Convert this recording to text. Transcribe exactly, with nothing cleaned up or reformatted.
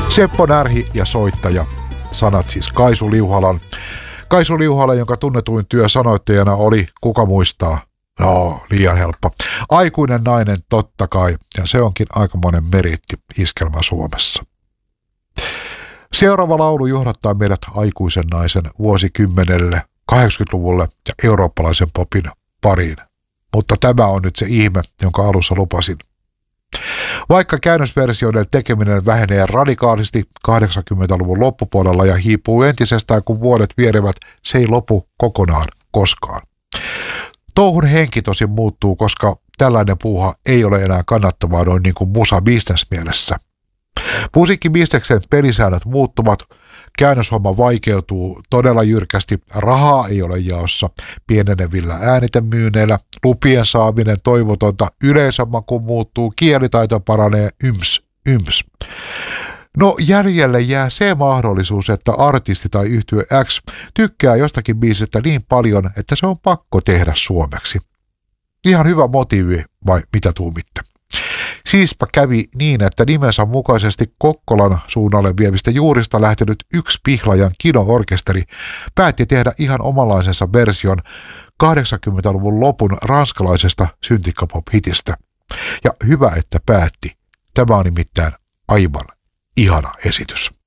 Seppo Närhi ja soittaja. Sanat siis Kaisu Liuhalan. Kaisu Liuhala, jonka tunnetuin työ sanoittajana oli, kuka muistaa? No, liian helppo. Aikuinen nainen totta kai, ja se onkin aikamoinen meriitti iskelmä Suomessa. Seuraava laulu johdattaa meidät aikuisen naisen vuosikymmenelle, kahdeksankymmentäluvulle ja eurooppalaisen popin pariin. Mutta tämä on nyt se ihme, jonka alussa lupasin. Vaikka käännösversioiden tekeminen vähenee radikaalisti kahdeksankymmentäluvun loppupuolella ja hiipuu entisestään, kun vuodet vierevät, se ei lopu kokonaan koskaan. Touhun henki tosin muuttuu, koska tällainen puuha ei ole enää kannattavaa noin niin kuin musa-bisnesmielessä. Musiikkibisneksen pelisäännöt muuttuvat, käännöshomma vaikeutuu todella jyrkästi, rahaa ei ole jaossa pienenevillä äänitemyyneillä, lupien saaminen toivotonta, yleisömaku muuttuu, kielitaito paranee, yms, yms. No jäljelle jää se mahdollisuus, että artisti tai yhtye X tykkää jostakin biisistä niin paljon, että se on pakko tehdä suomeksi. Ihan hyvä motiivi, vai mitä tuumitte? Siispä kävi niin, että nimensä mukaisesti Kokkolan suunnalle vievistä juurista lähtenyt yksi Pihlajan kino-orkesteri päätti tehdä ihan omanlaisensa version kahdeksankymmentäluvun lopun ranskalaisesta syntikkapop-hitistä. Ja hyvä, että päätti. Tämä on nimittäin aivan ihana esitys.